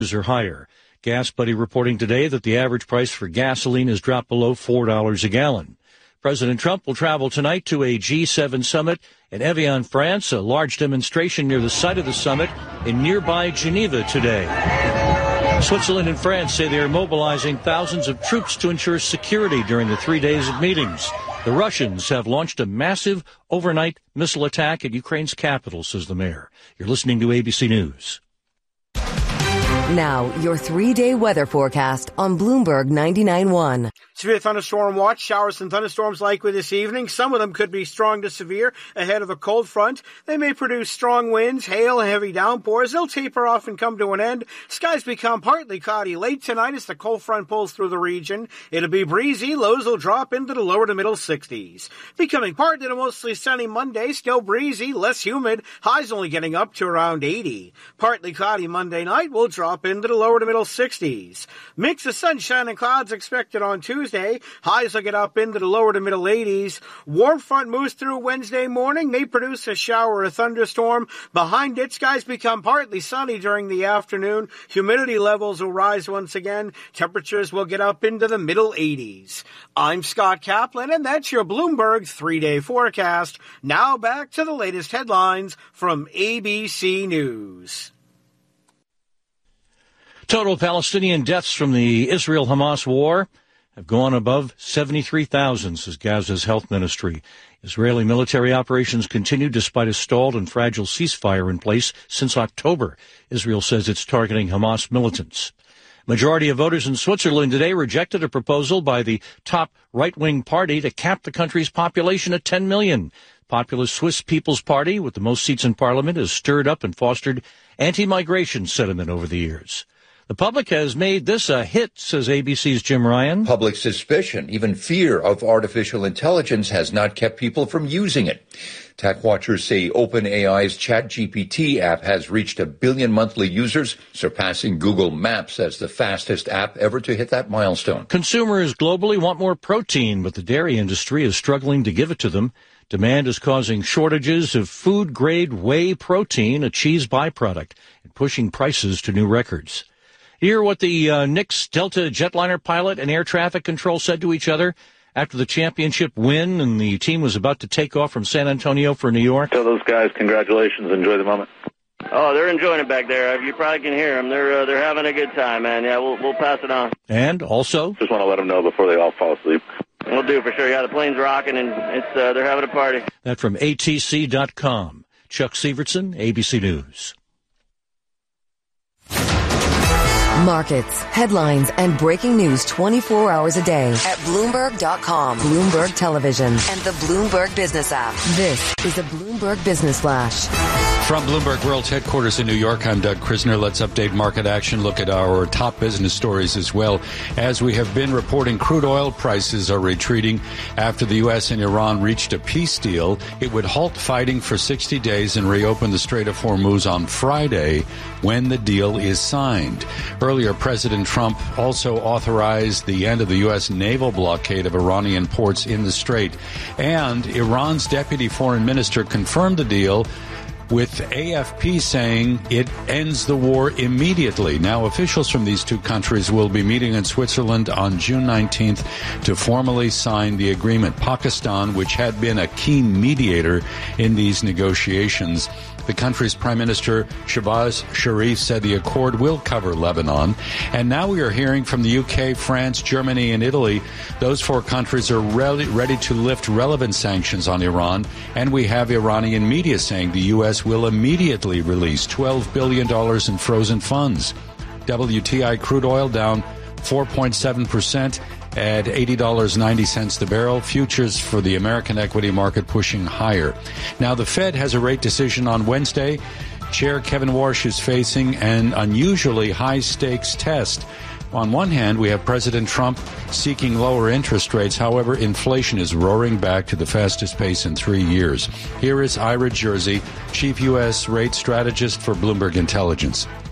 or higher. Gas Buddy reporting today that the average price for gasoline has dropped below $4 a gallon. President Trump will travel tonight to a G7 summit in Evian, France, a large demonstration near the site of the summit in nearby Geneva today. Switzerland and France say they are mobilizing thousands of troops to ensure security during the 3 days of meetings. The Russians have launched a massive overnight missile attack at Ukraine's capital, says the mayor. You're listening to ABC News. Now, your 3-day weather forecast on Bloomberg 99.1. Severe thunderstorm watch. Showers and thunderstorms likely this evening. Some of them could be strong to severe ahead of a cold front. They may produce strong winds, hail, and heavy downpours. They'll taper off and come to an end. Skies become partly cloudy late tonight as the cold front pulls through the region. It'll be breezy. Lows will drop into the lower to middle 60s. Becoming partly to mostly sunny Monday. Still breezy, less humid. Highs only getting up to around 80. Partly cloudy Monday night will drop into the lower to middle 60s. Mix of sunshine and clouds expected on Tuesday. Highs will get up into the lower to middle 80s. Warm front moves through Wednesday morning. May produce a shower or a thunderstorm. Behind it, skies become partly sunny during the afternoon. Humidity levels will rise once again. Temperatures will get up into the middle 80s. I'm Scott Kaplan, and that's your Bloomberg 3-day forecast. Now back to the latest headlines from ABC News. Total Palestinian deaths from the Israel-Hamas war have gone above 73,000, says Gaza's health ministry. Israeli military operations continue despite a stalled and fragile ceasefire in place since October. Israel says it's targeting Hamas militants. Majority of voters in Switzerland today rejected a proposal by the top right-wing party to cap the country's population at 10 million. Populist Swiss People's Party, with the most seats in parliament, has stirred up and fostered anti-migration sentiment over the years. The public has made this a hit, says ABC's Jim Ryan. Public suspicion, even fear of artificial intelligence has not kept people from using it. Tech watchers say OpenAI's ChatGPT app has reached 1 billion monthly users, surpassing Google Maps as the fastest app ever to hit that milestone. Consumers globally want more protein, but the dairy industry is struggling to give it to them. Demand is causing shortages of food-grade whey protein, a cheese byproduct, and pushing prices to new records. Hear what the Knicks Delta jetliner pilot and air traffic control said to each other after the championship win and the team was about to take off from San Antonio for New York. Tell those guys congratulations. Enjoy the moment. Oh, they're enjoying it back there. You probably can hear them. They're having a good time, man. Yeah, we'll pass it on. And also, just want to let them know before they all fall asleep. We'll do for sure. Yeah, the plane's rocking and they're having a party. That from ATC.com. Chuck Sievertson, ABC News. Markets, headlines, and breaking news 24 hours a day at Bloomberg.com, Bloomberg Television, and the Bloomberg Business app. This is a Bloomberg Business Flash. From Bloomberg World's headquarters in New York, I'm Doug Krisner. Let's update market action, look at our top business stories as well. As we have been reporting, crude oil prices are retreating after the U.S. and Iran reached a peace deal. It would halt fighting for 60 days and reopen the Strait of Hormuz on Friday when the deal is signed. Earlier, President Trump also authorized the end of the U.S. naval blockade of Iranian ports in the Strait. And Iran's deputy foreign minister confirmed the deal, with AFP saying it ends the war immediately. Now, officials from these two countries will be meeting in Switzerland on June 19th to formally sign the agreement. Pakistan, which had been a key mediator in these negotiations, the country's Prime Minister Shehbaz Sharif said the accord will cover Lebanon. And now we are hearing from the UK, France, Germany, and Italy. Those four countries are ready to lift relevant sanctions on Iran. And we have Iranian media saying the U.S. will immediately release $12 billion in frozen funds. WTI crude oil down 4.7%. at $80.90 the barrel. Futures for the American equity market pushing higher. Now, the Fed has a rate decision on Wednesday. Chair Kevin Warsh is facing an unusually high-stakes test. On one hand, we have President Trump seeking lower interest rates. However, inflation is roaring back to the fastest pace in 3 years. Here is Ira Jersey, Chief U.S. Rate Strategist for Bloomberg Intelligence.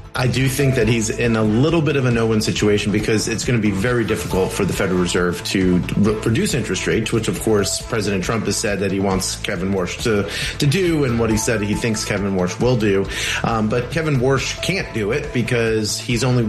I do think that he's in a little bit of a no-win situation because it's going to be very difficult for the Federal Reserve to reduce interest rates, which, of course, President Trump has said that he wants Kevin Warsh to do, and what he said he thinks Kevin Warsh will do. But Kevin Warsh can't do it because he's only